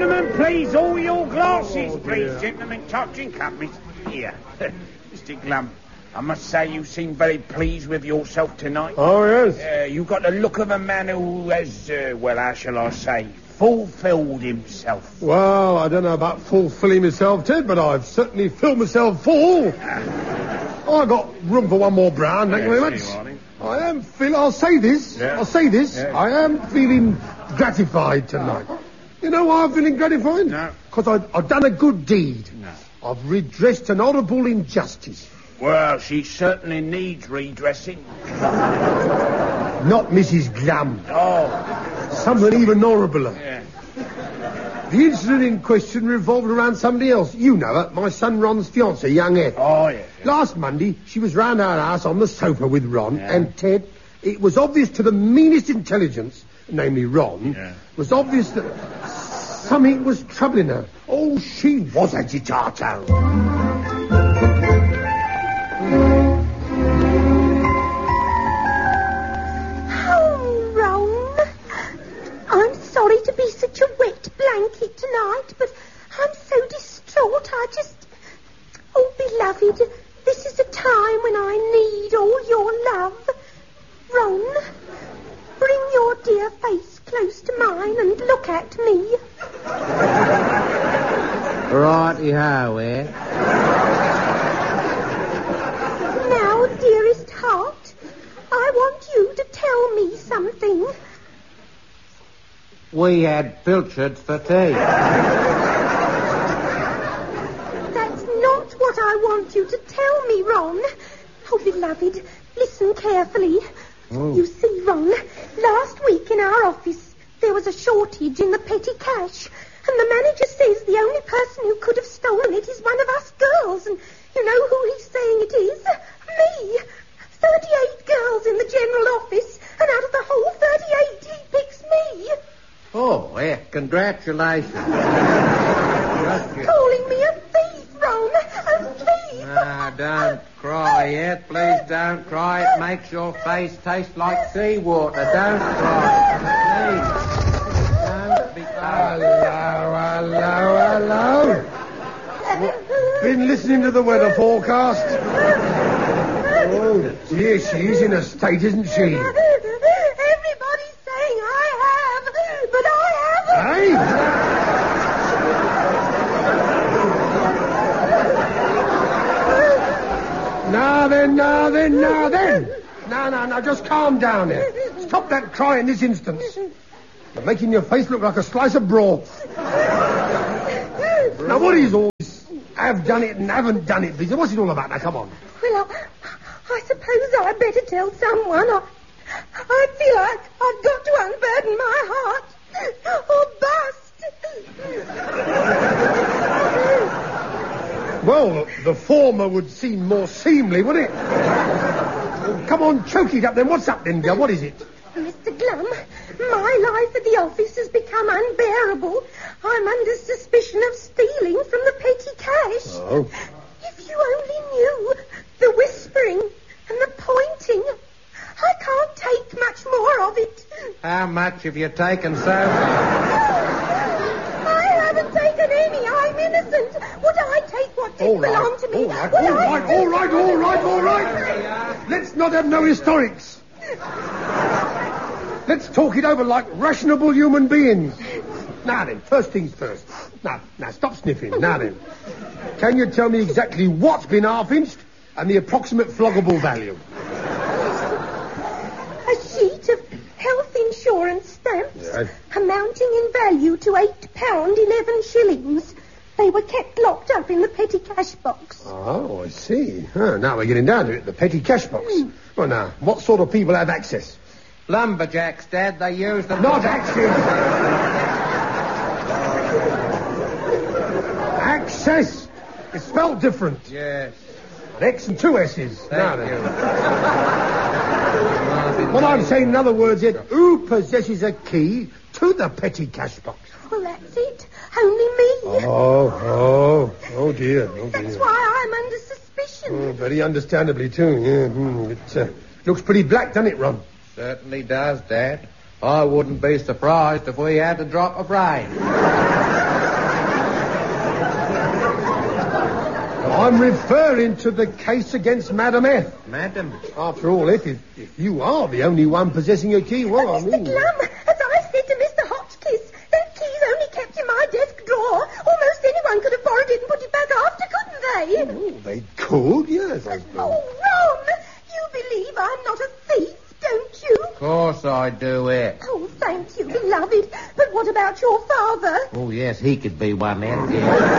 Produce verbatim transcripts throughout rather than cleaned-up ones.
Gentlemen, please, all your glasses, Oh, please. Gentlemen, touching cup, Miss... Here. Mister Glum, I must say you seem very pleased with yourself tonight. Oh, yes? Uh, you've got the look of a man who has, uh, well, how shall I say, fulfilled himself. Well, I don't know about fulfilling myself, Ted, but I've certainly filled myself full. Oh, I've got room for one more brown, thank you very much. I am feel. I'll say this. Yeah. I'll say this. Yeah. I am feeling gratified tonight. You know why I'm feeling gratified? No. Because I've, I've done a good deed. No. I've redressed an horrible injustice. Well, she certainly needs redressing. Not Missus Glum. Oh. Someone even horribler. Yeah. The incident in question revolved around somebody else. You know her, my son Ron's fiancée, young Eth. Oh, yeah. yeah. Last Monday, she was round our house on the sofa with Ron, Yeah. and Ted, it was obvious to the meanest intelligence, namely Ron, Yeah. was obvious that something was troubling her. Oh, she was agitato. Oh, Ron. I'm sorry to be such a wet blanket tonight, but I'm so distraught. I just... Oh, beloved, this is a time when I need all your love. Ron, bring your dear face close to mine and look at me. Righty-ho, eh? Now, dearest heart, I want you to tell me something. We had pilchards for tea. That's not what I want you to tell me, Ron. Oh, beloved, listen carefully. Oh. You see, Ron, last week in our office, there was a shortage in the petty cash, and the manager says the only person who could have stolen it is one of us girls, and you know who he's saying it is? Me! thirty-eight girls in the general office, and out of the whole thirty-eight, he picks me. Oh, yeah, congratulations. Calling me a thief, Ron, a thief. Ah, don't cry yet. Please don't cry. It makes your face taste like seawater. Don't cry. Please. Don't be Hello, hello, hello. Been listening to the weather forecast? Oh, dear, she's in a state, isn't she? Everybody's saying I have, but I haven't. Hey? Now then, now then, now then. Now, now, now, just calm down there. Stop that crying this instance. You're making your face look like a slice of broth. Now, what is all this? Have done it and haven't done it, Lisa? What's it all about now? Come on. Well, I, I suppose I'd better tell someone. I, I feel like I've got to unburden my heart or bust. Well, the former would seem more seemly, wouldn't it? Well, come on, choke it up then. What's up then, girl? What is it? Mister Glum, my life at the office has become unbearable. I'm under suspicion of stealing from the petty cash. Oh. If you only knew the whispering and the pointing, I can't take much more of it. How much have you taken so far? I haven't taken any. I'm innocent. Would I take what did All right, belong to me? all right, Would all I right, take- all right, all right, all right. Let's not have no historics. Let's talk it over like rationable human beings. Now then, first things first. Now, now, stop sniffing. Now then. Can you tell me exactly what's been half-inched and the approximate floggable value? A sheet of health insurance stamps Yes. amounting in value to eight pound eleven shillings. They were kept locked up in the petty cash box. Oh, I see. Huh, now we're getting down to it, the petty cash box. Well, now, what sort of people have access? Lumberjacks, Dad. They use them. Not access. Access. It's spelled different. Yes. An X and two S's. Now Thank then. you. What I'm saying, in other words, is who possesses a key to the petty cash box? Well, that's it. Only me. Oh, oh, oh dear, oh That's dear. why I'm under suspicion. Oh, very understandably, too. Yeah, hmm, it uh, looks pretty black, doesn't it, Ron? Certainly does, Dad. I wouldn't be surprised if we had to drop a brain. I'm referring to the case against Madam F. Madam? After all, if, if, if you are the only one possessing a key, well, I Mister mean... Glum, as I said to Mister Hotchkiss, that key's only kept in my desk drawer. Almost anyone could have borrowed it and put it back after, couldn't they? Oh, they could, yes, I suppose. Oh, Ron, you believe I'm not a thief, don't you? Of course I do it. Oh, thank you, beloved. But what about your father? Oh, yes, he could be one then,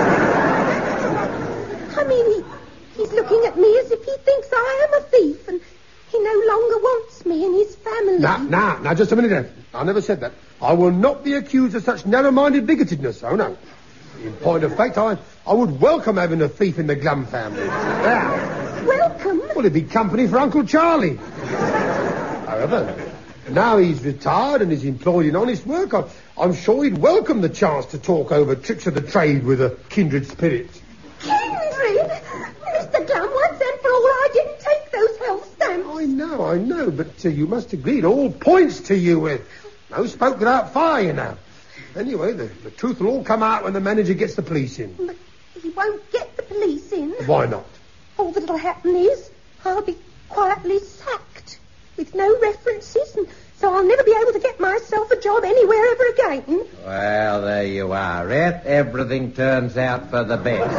yeah. I mean, he, he's looking at me as if he thinks I am a thief, and he no longer wants me in his family. Now, now, now, just a minute, Ed. I never said that. I will not be accused of such narrow-minded bigotedness, oh no. In point of fact, I, I would welcome having a thief in the Glum family. Yeah. Welcome? Well, it'd be company for Uncle Charlie. However, now he's retired and is employed in honest work, I, I'm sure he'd welcome the chance to talk over tricks of the trade with a kindred spirit. Kindred? Mister Glum, once and for all, I didn't take those health stamps. I know, I know, but uh, you must agree it all points to you. Uh, no smoke without fire, you know. Anyway, the, the truth will all come out when the manager gets the police in. But he won't get the police in. Why not? All that'll happen is I'll be quietly sacked with no references, and so I'll never be able to get myself a job anywhere ever again. Well, there you are, Ed. Everything turns out for the best.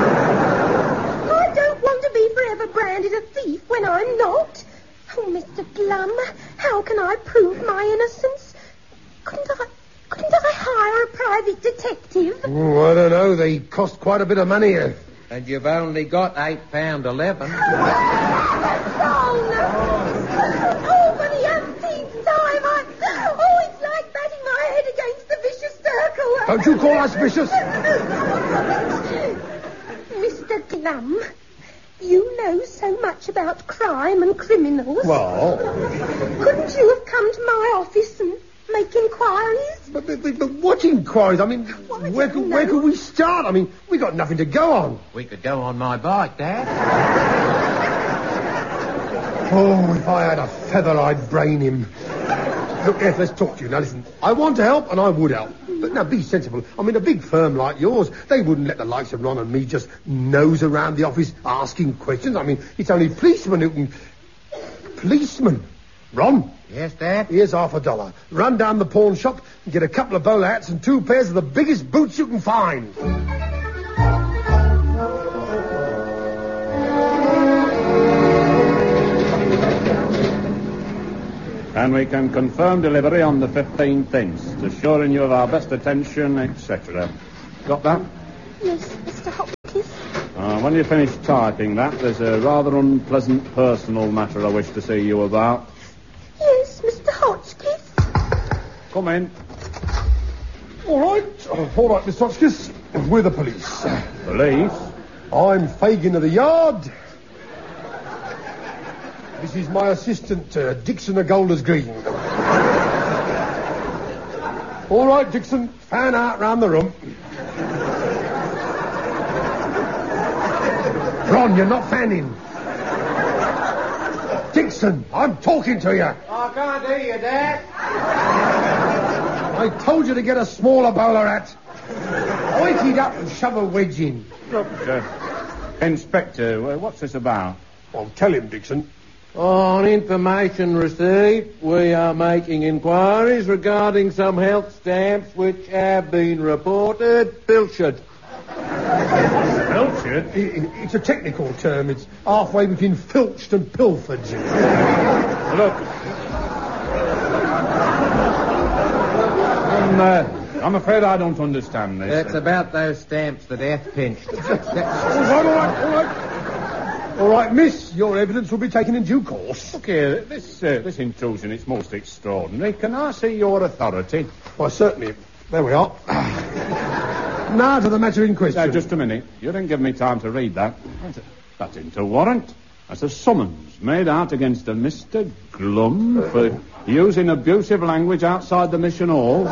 I don't want to be forever branded a thief when I'm not. Oh, Mister Glum, how can I prove my innocence? Couldn't I... Couldn't I hire a private detective? Oh, I don't know. They cost quite a bit of money. Uh... And you've only got eight pound eleven. Oh, no. Oh, for the umpteenth time, I... Oh, it's like batting my head against the vicious circle. Don't you call us vicious? Mister Glum, you know so much about crime and criminals. Well... Couldn't you have come to my office and make inquiries? But, but, but what inquiries? I mean, Well, I where, don't could, where know. could we start? I mean, we got nothing to go on. We could go on my bike, Dad. Oh, if I had a feather, I'd brain him. Look, Eth, let's talk to you. Now, listen, I want to help, and I would help. But now, be sensible. I mean, a big firm like yours, they wouldn't let the likes of Ron and me just nose around the office asking questions. I mean, it's only policemen who can... Policemen? Ron? Yes, Dad? Here's half a dollar. Run down the pawn shop and get a couple of bowler hats and two pairs of the biggest boots you can find. And we can confirm delivery on the fifteenth inst, assuring you of our best attention, et cetera. Got that? Yes, Mister Hopkins. Uh, when you finish typing that, there's a rather unpleasant personal matter I wish to see you about. Yes, Mister Hotchkiss. Come in. All right. Oh, all right, Miss Hotchkiss. We're the police. Police? I'm Fagin of the Yard. This is my assistant, uh, Dixon of Golders Green. All right, Dixon. Fan out round the room. Ron, you're not fanning. Dixon, I'm talking to you. I can't hear you, Dad. I told you to get a smaller bowler hat. Oink it up and shove a wedge in. Look, uh, Inspector, uh, what's this about? Well, tell him, Dixon. On information received, we are making inquiries regarding some health stamps which have been reported filched. Pilchard? I- I- It's a technical term. It's halfway between filched and pilfered. Look. I'm, uh, I'm afraid I don't understand this. It's about those stamps that Eth pinched. All right, all right, all right. All right, miss, your evidence will be taken in due course. Look here, this, uh, this intrusion is most extraordinary. Can I see your authority? Why, certainly. There we are. Now to the matter in question. Now, just a minute. You didn't give me time to read that. That's, a, that's into warrant. That's a summons made out against a Mister Glum for using abusive language outside the mission hall.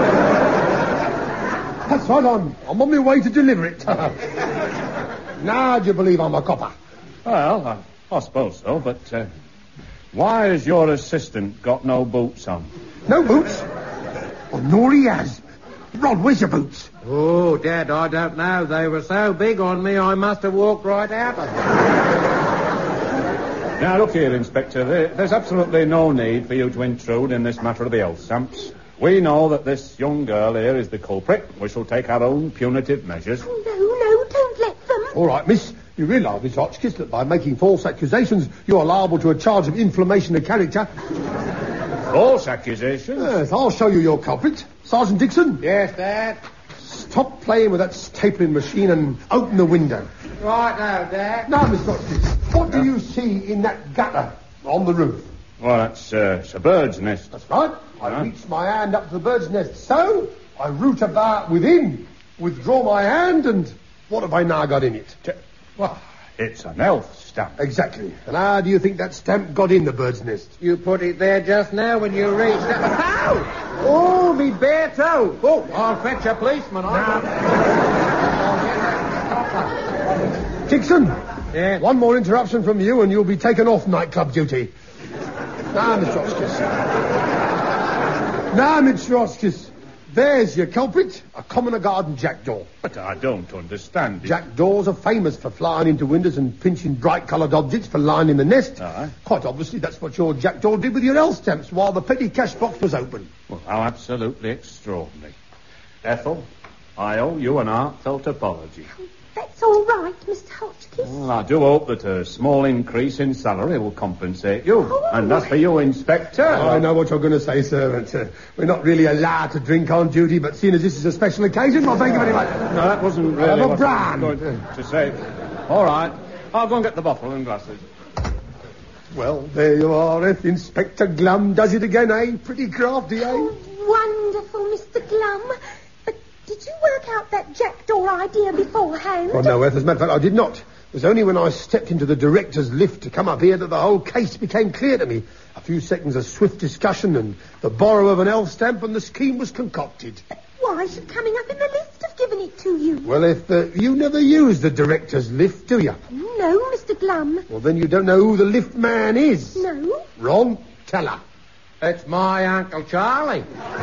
That's right, I'm, I'm on my way to deliver it. Now do you believe I'm a copper? Well, I, I suppose so, but uh, why has your assistant got no boots on? No boots? Well, nor he has. Rod, where's your boots? Oh, Dad, I don't know. They were so big on me, I must have walked right out of them. Now, look here, Inspector. There, there's absolutely no need for you to intrude in this matter of the health stamps. We know that this young girl here is the culprit. We shall take our own punitive measures. Oh, no, no, don't let them. All right, miss. You realise, Miss Hotchkiss, that by making false accusations, you are liable to a charge of inflammation of character. False accusations? Yes, I'll show you your culprit. Sergeant Dixon. Yes, Dad? Stop playing with that stapling machine and open the window. Right now, Dad. Now, Miss Hotchkiss, what do you see in that gutter on the roof? Well, that's uh, it's a bird's nest. That's right. I Huh? reach my hand up to the bird's nest, so I root about within, withdraw my hand, and what have I now got in it? T- Well, it's an health stamp. Exactly. And how do you think that stamp got in the bird's nest? You put it there just now when you reached out. Ow! Oh, me bare toe. Oh, I'll fetch a policeman. Dixon, Yeah. one more interruption from you and you'll be taken off nightclub duty. Now, Mister Hotchkiss. Now, Mister Hotchkiss. There's your culprit, a common garden jackdaw. But I don't understand it. Jackdaws are famous for flying into windows and pinching bright-coloured objects for lining the nest. Aye. Quite obviously, that's what your jackdaw did with your L stamps while the petty cash box was open. Well, how absolutely extraordinary. Ethel, I owe you an heartfelt apology. That's all right, Mister Hotchkiss. Well, I do hope that a small increase in salary will compensate you. Oh. And as for you, Inspector... I know what you're going to say, servant. Uh, we're not really allowed to drink on duty, but seeing as this is a special occasion, well, thank you very much. No, that wasn't really Have a what I brand. was going to, to say. All right. I'll go and get the bottle and glasses. Well, there you are, Eth. Inspector Glum does it again, eh? Pretty crafty, eh? Oh, wonderful, Mister Glum. But did you work out that jackdaw idea beforehand? Well, no, Eth, as a matter of fact, I did not. It was only when I stepped into the director's lift to come up here that the whole case became clear to me. A few seconds of swift discussion and the borrow of an L stamp and the scheme was concocted. Why should coming up in the lift have given it to you? Well, if uh, you never use the director's lift, do you? No, Mister Glum. Well, then you don't know who the lift man is. No. Ron, tell her. It's my Uncle Charlie.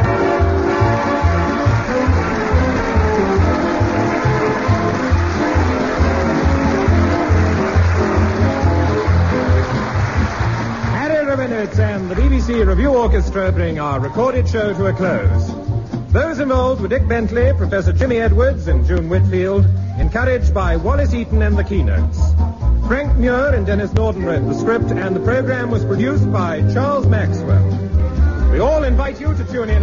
Minutes and the B B C Review Orchestra bring our recorded show to a close. Those involved were Dick Bentley, Professor Jimmy Edwards and June Whitfield, encouraged by Wallace Eaton and the keynotes. Frank Muir and Dennis Norton wrote the script, and the program was produced by Charles Maxwell. We all invite you to tune in